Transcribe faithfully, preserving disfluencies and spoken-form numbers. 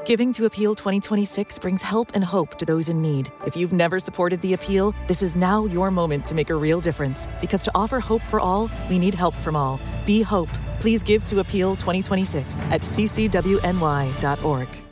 Giving to Appeal twenty twenty-six brings help and hope to those in need. If you've never supported the Appeal, this is now your moment to make a real difference. Because to offer hope for all, we need help from all. Be hope. Please give to Appeal twenty twenty-six at c c w n y dot org.